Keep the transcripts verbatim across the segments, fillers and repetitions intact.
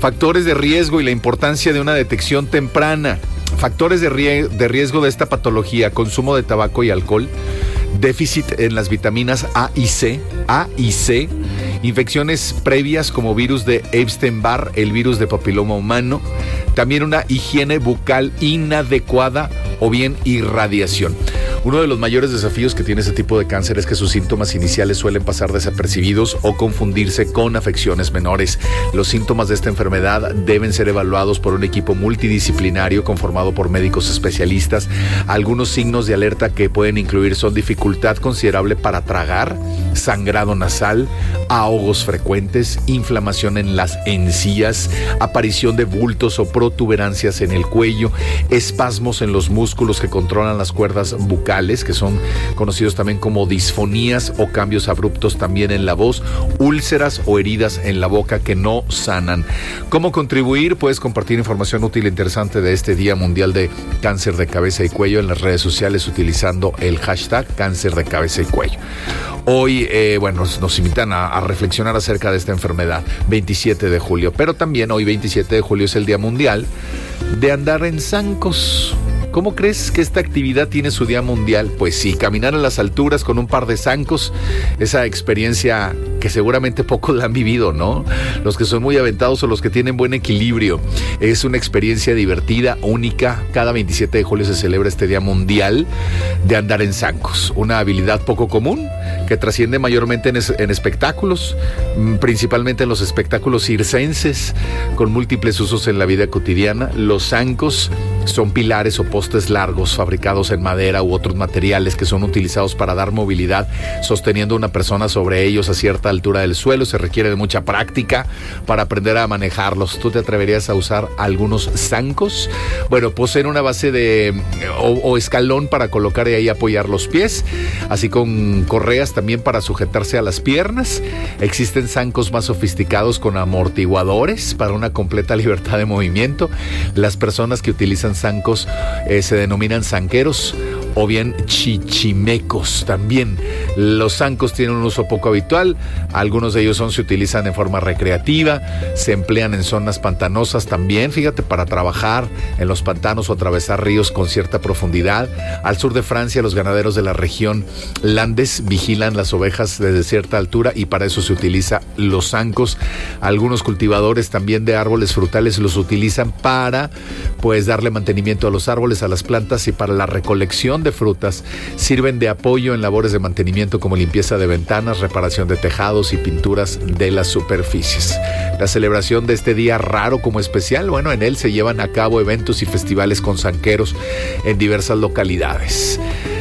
Factores de riesgo y la importancia de una detección temprana. Factores de, rie- de riesgo de esta patología: consumo de tabaco y alcohol, déficit en las vitaminas A y C, A y C, infecciones previas como virus de Epstein-Barr, el virus de papiloma humano, también una higiene bucal inadecuada o bien irradiación. Uno de los mayores desafíos que tiene este tipo de cáncer es que sus síntomas iniciales suelen pasar desapercibidos o confundirse con afecciones menores. Los síntomas de esta enfermedad deben ser evaluados por un equipo multidisciplinario conformado por médicos especialistas. Algunos signos de alerta que pueden incluir son dificultad considerable para tragar, sangrado nasal, ahogos frecuentes, inflamación en las encías, aparición de bultos o protuberancias en el cuello, espasmos en los músculos que controlan las cuerdas bucales, que son conocidos también como disfonías, o cambios abruptos también en la voz, úlceras o heridas en la boca que no sanan. ¿Cómo contribuir? Puedes compartir información útil e interesante de este Día Mundial de Cáncer de Cabeza y Cuello en las redes sociales utilizando el hashtag cáncer de cabeza y cuello. Hoy, eh, bueno, nos, nos invitan a, a reflexionar acerca de esta enfermedad, veintisiete de julio, pero también hoy veintisiete de julio es el Día Mundial de andar en zancos. ¿Cómo crees que esta actividad tiene su día mundial? Pues sí, caminar en las alturas con un par de zancos, esa experiencia que seguramente pocos la han vivido, ¿no? Los que son muy aventados o los que tienen buen equilibrio. Es una experiencia divertida, única. Cada veintisiete de julio se celebra este Día Mundial de andar en zancos, una habilidad poco común que trasciende mayormente en, es, en espectáculos, principalmente en los espectáculos circenses, con múltiples usos en la vida cotidiana. Los zancos son pilares o postes largos fabricados en madera u otros materiales que son utilizados para dar movilidad, sosteniendo a una persona sobre ellos a cierta altura del suelo. Se requiere de mucha práctica para aprender a manejarlos. ¿Tú te atreverías a usar algunos zancos? Bueno, poseen una base de o, o escalón para colocar y ahí apoyar los pies, así con correas también para sujetarse a las piernas. Existen zancos más sofisticados con amortiguadores para una completa libertad de movimiento. Las personas que utilizan zancos eh, se denominan zanqueros o bien chichimecos. También los zancos tienen un uso poco habitual. Algunos de ellos son, se utilizan en forma recreativa, se emplean en zonas pantanosas también, fíjate, para trabajar en los pantanos o atravesar ríos con cierta profundidad. Al sur de Francia, los ganaderos de la región Landes vigilan las ovejas desde cierta altura y para eso se utiliza los zancos. Algunos cultivadores también de árboles frutales los utilizan para, pues, darle mantenimiento a los árboles, a las plantas, y para la recolección de frutas. Sirven de apoyo en labores de mantenimiento como limpieza de ventanas, reparación de tejados y pinturas de las superficies. La celebración de este día raro como especial, bueno, en él se llevan a cabo eventos y festivales con zanqueros en diversas localidades.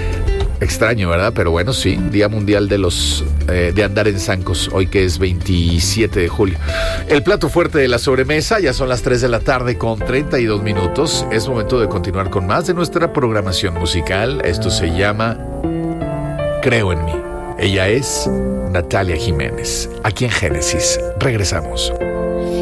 Extraño, ¿verdad? Pero bueno, sí, Día Mundial de los eh, de andar en zancos, hoy que es veintisiete de julio. El plato fuerte de la sobremesa, ya son las tres de la tarde con treinta y dos minutos. Es momento de continuar con más de nuestra programación musical. Esto se llama Creo en mí. Ella es Natalia Jiménez, aquí en Génesis. Regresamos.